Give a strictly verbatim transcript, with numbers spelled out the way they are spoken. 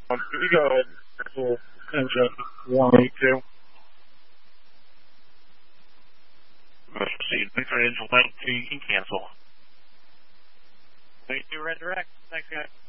Um, you go ahead. We'll finish up one eighty-two. Let's proceed. Thanks for Angel nineteen. You can cancel. eighty-two, red direct. Thanks, guys.